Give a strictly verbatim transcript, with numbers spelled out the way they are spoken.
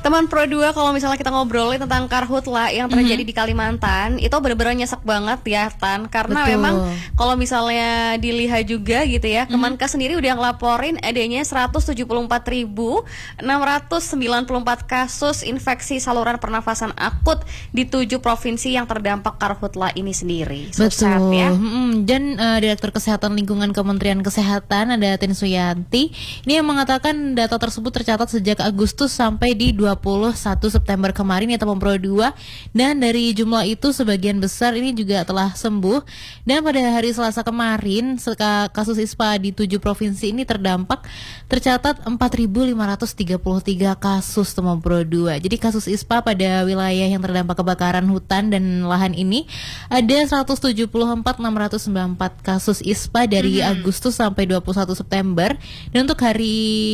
Teman Pro dua, kalau misalnya kita ngobrolin tentang karhutla yang terjadi mm-hmm. di Kalimantan, itu bener-bener nyesek banget ya Tan. Karena Betul. memang kalau misalnya dilihat juga gitu ya, mm-hmm. Kemenkes sendiri udah ngelaporin adanya seratus tujuh puluh empat ribu enam ratus sembilan puluh empat kasus infeksi saluran pernafasan akut di tujuh provinsi yang terdampak karhutla ini sendiri. So, Betul. Sad, ya. Hmm, dan uh, Direktur Kesehatan Lingkungan Kementerian Kesehatan ada Tien Suyanti ini yang mengatakan data tersebut tercatat sejak Agustus sampai di dua puluh satu September kemarin ya teman Pro dua, dan dari jumlah itu sebagian besar ini juga telah sembuh. Dan pada hari Selasa kemarin kasus ispa di tujuh provinsi ini terdampak tercatat empat ribu lima ratus tiga puluh tiga kasus teman Pro dua. Jadi kasus ispa pada wilayah yang terdampak kebakaran hutan dan lahan ini ada seratus tujuh puluh empat ribu enam ratus sembilan puluh empat kasus ispa dari mm-hmm. Agustus sampai dua puluh satu September. Dan untuk hari